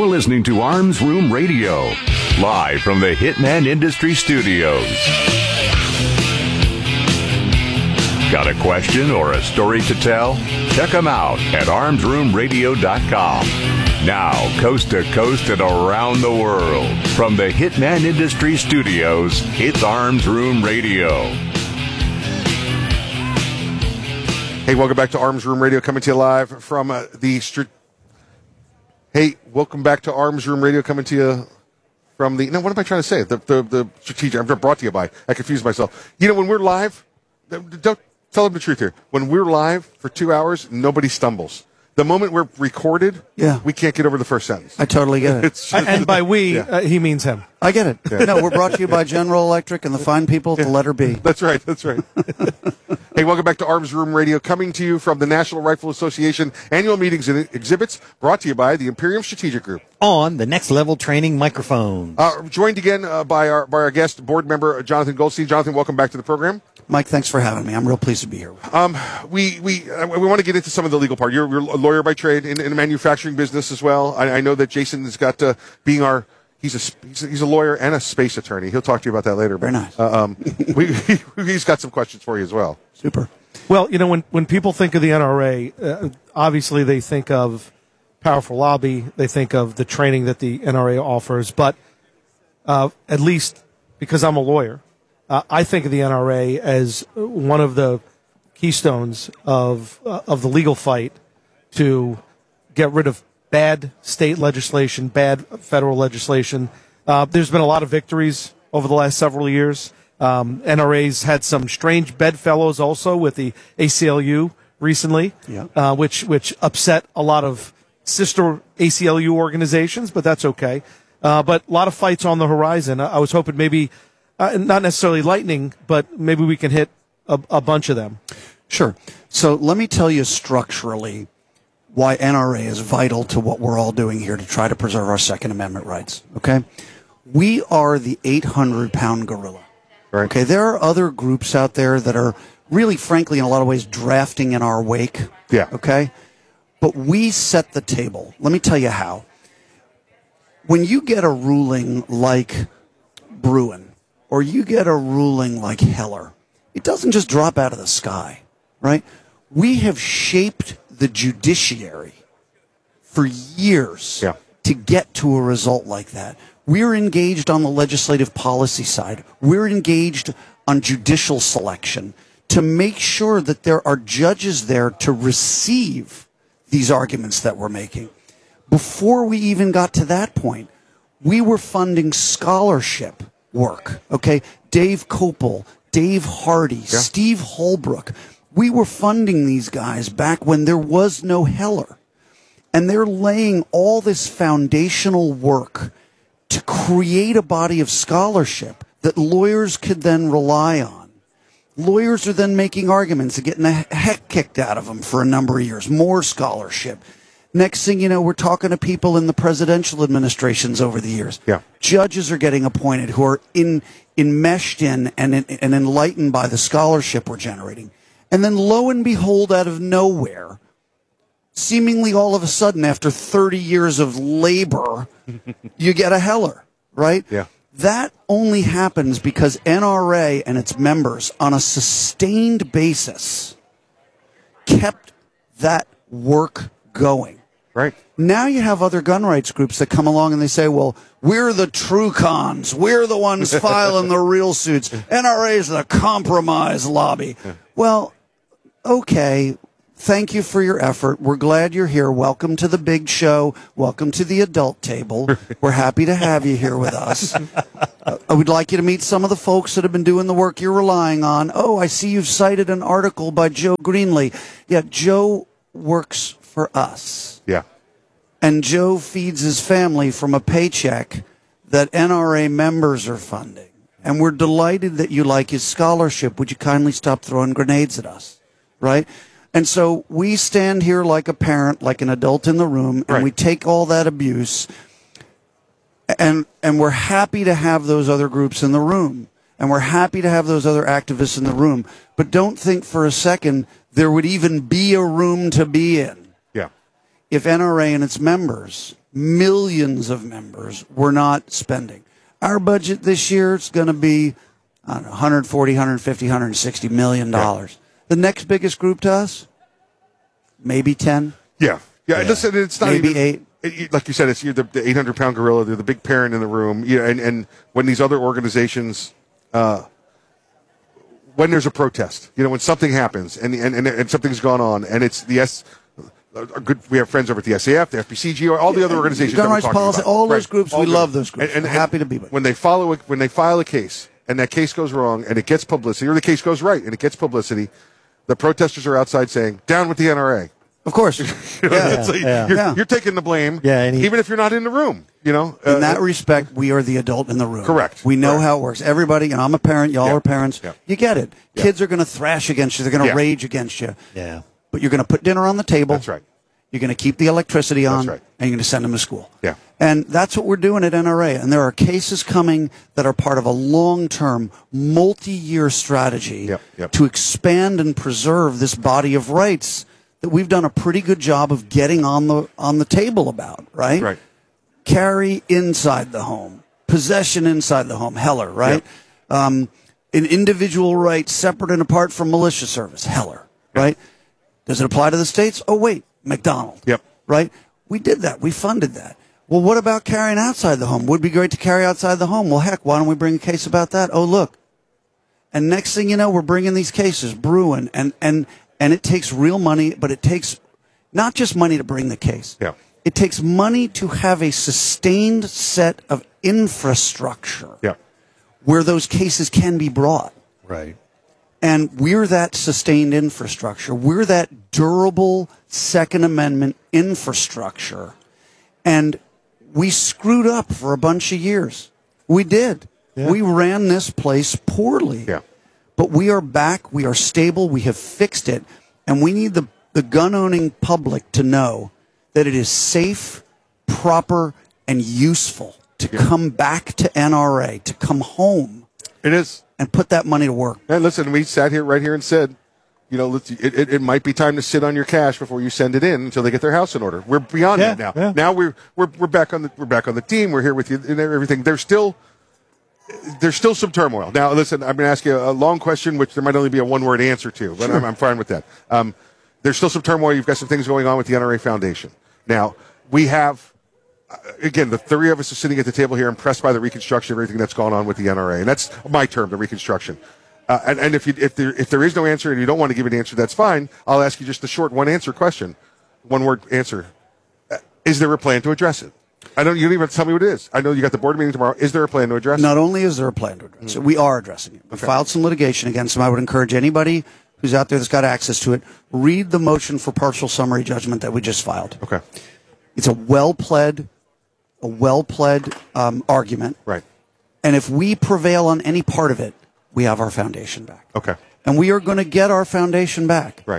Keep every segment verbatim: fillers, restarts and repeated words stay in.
You're listening to Arms Room Radio, live from the Hitman Industry Studios. Got a question or a story to tell? Check them out at arms room radio dot com. Now, coast to coast and around the world, from the Hitman Industry Studios, it's Arms Room Radio. Hey, welcome back to Arms Room Radio, coming to you live from uh, the... Str- hey, welcome back to Arms Room Radio, coming to you from the... No, what am I trying to say? The the, the strategic... I'm brought to you by... I confused myself. You know, when we're live... Don't tell them the truth here. When we're live for two hours, nobody stumbles. The moment we're recorded, yeah. we can't get over the first sentence. I totally get it. It's just, and by we, yeah. uh, he means him. I get it. Yeah. No, we're brought to you by General Electric and the fine people at yeah. the letter B. That's right. That's right. Hey, welcome back to Arms Room Radio, coming to you from the National Rifle Association annual meetings and exhibits, brought to you by the Imperium Strategic Group. On the Next Level Training microphone. Uh, joined again uh, by our by our guest, board member Jonathan Goldstein. Jonathan, welcome back to the program. Mike, thanks for having me. I'm real pleased to be here. Um, we we uh, we want to get into some of the legal part. You're, you're a lawyer by trade in, in the manufacturing business as well. I, I know that Jason has got uh, being our he's a he's a, he's a lawyer and a space attorney. He'll talk to you about that later. Very nice. Uh, um, we he's got some questions for you as well. Super. Well, you know, when when people think of the N R A, uh, obviously they think of powerful lobby. They think of the training that the N R A offers. But uh, at least because I'm a lawyer, uh, I think of the N R A as one of the keystones of uh, of the legal fight to get rid of bad state legislation, bad federal legislation. Uh, there's been a lot of victories over the last several years. Um, N R A's had some strange bedfellows also with the A C L U recently, yeah. uh, which which upset a lot of sister A C L U organizations, but that's okay. Uh, but a lot of fights on the horizon. I, I was hoping maybe, uh, not necessarily lightning, but maybe we can hit a, a bunch of them. Sure. So let me tell you structurally why N R A is vital to what we're all doing here to try to preserve our Second Amendment rights. Okay? We are the eight hundred pound gorilla. Right. Okay, there are other groups out there that are really, frankly, in a lot of ways, drafting in our wake. Yeah. Okay? But we set the table. Let me tell you how. When you get a ruling like Bruen, or you get a ruling like Heller, it doesn't just drop out of the sky, right? We have shaped the judiciary for years yeah. to get to a result like that. We're engaged on the legislative policy side. We're engaged on judicial selection to make sure that there are judges there to receive these arguments that we're making. Before we even got to that point, we were funding scholarship work, okay? Dave Kopel, Dave Hardy, yeah. Steve Holbrook. We were funding these guys back when there was no Heller. And they're laying all this foundational work to create a body of scholarship that lawyers could then rely on. Lawyers are then making arguments and getting the heck kicked out of them for a number of years. More scholarship. Next thing you know, we're talking to people in the presidential administrations over the years. Yeah. Judges are getting appointed who are in, enmeshed in and, and enlightened by the scholarship we're generating. And then lo and behold, out of nowhere, seemingly all of a sudden, after thirty years of labor, you get a Heller, right? Yeah. That only happens because N R A and its members, on a sustained basis, kept that work going. Right. Now you have other gun rights groups that come along and they say, well, we're the true cons. We're the ones filing the real suits. N R A is the compromise lobby. Well, okay. Thank you for your effort. We're glad you're here. Welcome to the big show. Welcome to the adult table. We're happy to have you here with us. Uh, I would like you to meet some of the folks that have been doing the work you're relying on. Oh, I see you've cited an article by Joe Greenlee. Yeah, Joe works for us. Yeah. And Joe feeds his family from a paycheck that N R A members are funding. And we're delighted that you like his scholarship. Would you kindly stop throwing grenades at us? Right? And so we stand here like a parent, like an adult in the room, and right. we take all that abuse, and and we're happy to have those other groups in the room, and we're happy to have those other activists in the room. But don't think for a second there would even be a room to be in Yeah. if N R A and its members millions of members, we're not spending. Our budget this year is going to be I don't know, one hundred forty, one hundred fifty, one hundred sixty million dollars. Yeah. The next biggest group to us, maybe ten. Yeah, yeah. yeah. Listen, it's not maybe even, eight. It, like you said, it's you're the, the eight hundred pound gorilla. They're the big parent in the room. You know, and, and when these other organizations, uh, when there's a protest, you know, when something happens and and, and, and something's gone on, and it's the S. Good, we have friends over at the S A F, the F P C G, all the other organizations. Gun rights policy, about. all those right. groups. All we good. love those groups. And, and, We're happy to be with. When they follow, a, when they file a case, and that case goes wrong, and it gets publicity, or the case goes right, and it gets publicity, the protesters are outside saying, "Down with the N R A." Of course, you know, yeah, like, yeah. You're, yeah. you're taking the blame, yeah, and he, even if you're not in the room. You know, in uh, that respect, we are the adult in the room. Correct. We know correct. how it works. Everybody, and I'm a parent. Y'all Yeah. are parents. Yeah. You get it. Yeah. Kids are going to thrash against you. They're going to Yeah. rage against you. yeah. But you're going to put dinner on the table. That's right. You're going to keep the electricity on, right. and you're going to send them to school. Yeah. And that's what we're doing at N R A. And there are cases coming that are part of a long-term, multi-year strategy Yep, yep. to expand and preserve this body of rights that we've done a pretty good job of getting on the on the table about, right? Right. Carry inside the home, possession inside the home, Heller, right? Yep. Um, an individual right separate and apart from militia service, Heller, right? Does it apply to the states? Oh, wait, McDonald. Yep. Right? We did that. We funded that. Well, what about carrying outside the home? Would be great to carry outside the home. Well, heck, why don't we bring a case about that? Oh, look. And next thing you know, we're bringing these cases brewing, and, and, and it takes real money, but it takes not just money to bring the case. Yeah. It takes money to have a sustained set of infrastructure Yeah. where those cases can be brought. Right. And we're that sustained infrastructure. We're that durable Second Amendment infrastructure. And we screwed up for a bunch of years. We did. Yeah. We ran this place poorly. Yeah. But we are back. We are stable. We have fixed it. And we need the, the gun-owning public to know that it is safe, proper, and useful to Yeah. come back to N R A, to come home It is. and put that money to work. And listen, we sat here right here and said, you know, let's, it, it, it might be time to sit on your cash before you send it in until they get their house in order. We're beyond Yeah, that now. yeah. Now we're we're we're back on the we're back on the team. We're here with you and everything. There's still there's still some turmoil. Now, listen, I'm going to ask you a long question, which there might only be a one word answer to, but Sure. I'm, I'm fine with that. Um, there's still some turmoil. You've got some things going on with the N R A Foundation. Now we have. Again, the three of us are sitting at the table here, impressed by the reconstruction of everything that's gone on with the N R A, and that's my term, the reconstruction. Uh, and, and if you, if there if there is no answer and you don't want to give an answer, that's fine. I'll ask you just a short one answer question, one word answer. Uh, is there a plan to address it? I don't. You don't even have to tell me what it is. I know you got the board meeting tomorrow. Is there a plan to address it? Not only is there a plan to address it, we are addressing it. We Okay. filed some litigation against them. I would encourage anybody who's out there that's got access to it, read the motion for partial summary judgment that we just filed. Okay. It's a well-pled, a well-pled um, argument. Right. And if we prevail on any part of it, we have our foundation back. Okay. And we are going to get our foundation back. Right.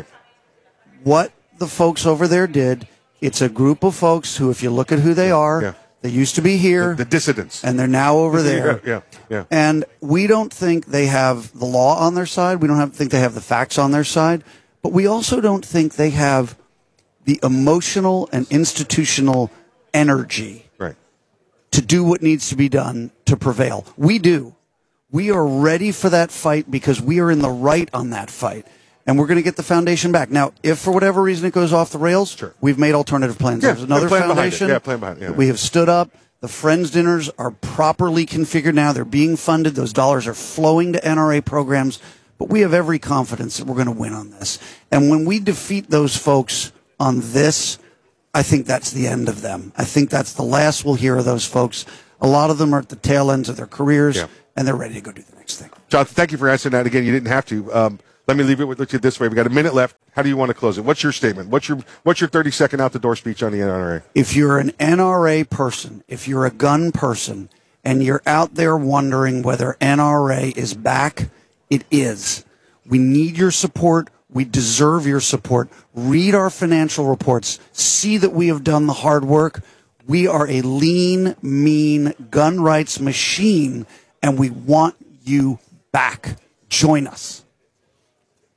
What the folks over there did, it's a group of folks who, if you look at who they are, Yeah. they used to be here. The dissidents. And they're now over there. Yeah. Yeah. And we don't think they have the law on their side. We don't have, think they have the facts on their side. But we also don't think they have the emotional and institutional energy Right. to do what needs to be done to prevail. We do. We are ready for that fight because we are in the right on that fight. And we're going to get the foundation back. Now, if for whatever reason it goes off the rails, Sure. we've made alternative plans. Yeah, There's another plan behind it. foundation Yeah, plan behind it. Yeah. that we have stood up. The Friends dinners are properly configured now. They're being funded. Those dollars are flowing to N R A programs. But we have every confidence that we're going to win on this. And when we defeat those folks on this, I think that's the end of them. I think that's the last we'll hear of those folks. A lot of them are at the tail ends of their careers, Yeah. and they're ready to go do the next thing. Jonathan, thank you for answering that again. You didn't have to. Um, let me leave it with you this way. We got a minute left. How do you want to close it? What's your statement? What's your what's your thirty second out the door speech on the N R A? If you're an N R A person, if you're a gun person, and you're out there wondering whether N R A is back, it is. We need your support. We deserve your support. Read our financial reports. See that we have done the hard work. We are a lean, mean gun rights machine, and we want you back. Join us.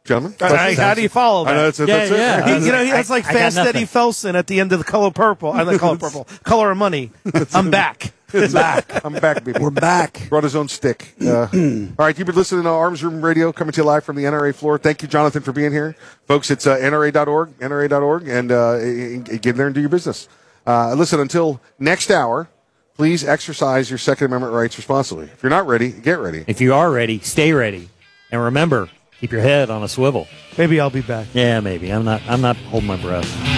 Gentlemen? All right, how do you follow that? I know, that's, Yeah, that's it. yeah. He, you know, he- that's like I- I got Fast Eddie nothing. Felson at the end of the Color Purple. I'm the Color Purple. Color of Money. I'm back. back. I'm back, baby. We're back. Brought his own stick. Uh, all right, you've been listening to Arms Room Radio, coming to you live from the N R A floor. Thank you, Jonathan, for being here. Folks, it's uh, N R A dot org, N R A dot org, and uh, get in there and do your business. Uh, listen, until next hour, please exercise your Second Amendment rights responsibly. If you're not ready, get ready. If you are ready, stay ready. And remember, keep your head on a swivel. Maybe I'll be back. Yeah, maybe. I'm not I'm not holding my breath.